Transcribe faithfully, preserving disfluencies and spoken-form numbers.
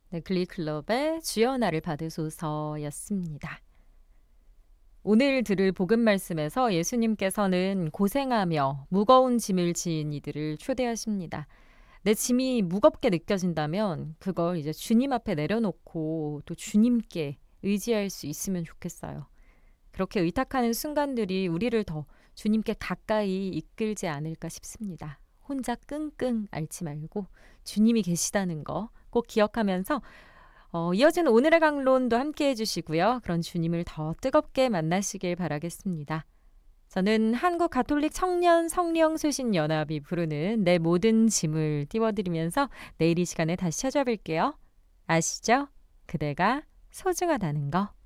네, 글리클럽의 주여 나를 받으소서였습니다. 오늘 들을 복음 말씀에서 예수님께서는 고생하며 무거운 짐을 지은 이들을 초대하십니다. 내 짐이 무겁게 느껴진다면 그걸 이제 주님 앞에 내려놓고 또 주님께 의지할 수 있으면 좋겠어요. 그렇게 의탁하는 순간들이 우리를 더 주님께 가까이 이끌지 않을까 싶습니다. 혼자 끙끙 앓지 말고 주님이 계시다는 거 꼭 기억하면서 어, 이어지는 오늘의 강론도 함께 해주시고요. 그런 주님을 더 뜨겁게 만나시길 바라겠습니다. 저는 한국 가톨릭 청년 성령 쇄신 연합이 부르는 내 모든 짐을 띄워드리면서 내일 이 시간에 다시 찾아뵐게요. 아시죠? 그대가 소중하다는 거.